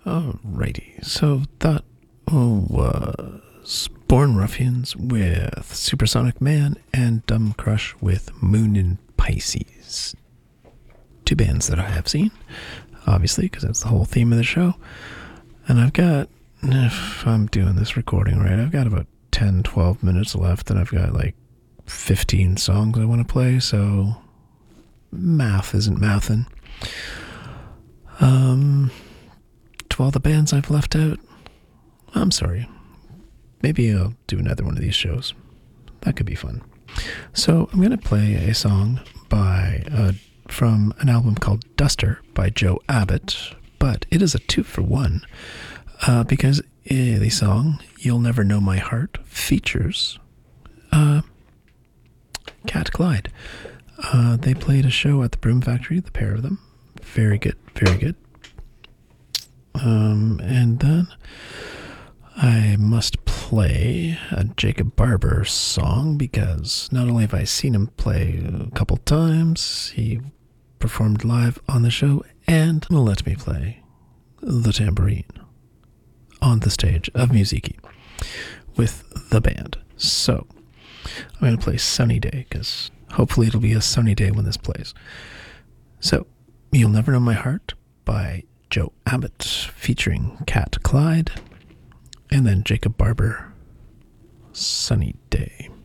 Alrighty, so that was Born Ruffians with Supersonic Man and Dumb Crush with Moon in Pisces. Two bands that I have seen, obviously, because that's the whole theme of the show. And I've got, if I'm doing this recording right, I've got about 10, 12 minutes left, and I've got like 15 songs I want to play, so math isn't mathin'. To all the bands I've left out, I'm sorry. Maybe I'll do another one of these shows. That could be fun. So I'm going to play a song from an album called Duster by Joe Abbott, but it is a 2-for-1 because the song You'll Never Know My Heart features Cat Clyde. They played a show at the Broom Factory, the pair of them. Very good, very good. And then I must play a Jacob Barber song because not only have I seen him play a couple times, he performed live on the show and let me play the tambourine on the stage of Musiki with the band. So I'm going to play Sunny Day because hopefully it'll be a sunny day when this plays. So You'll Never Know My Heart by Joe Abbott featuring Cat Clyde, and then Jacob Barber, Sunny Day.